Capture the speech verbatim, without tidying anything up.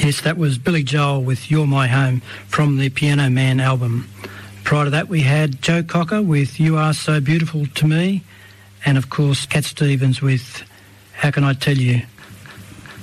Yes, that was Billy Joel with You're My Home from the Piano Man album. Prior to that, we had Joe Cocker with You Are So Beautiful to Me, and of course Cat Stevens with How Can I Tell You.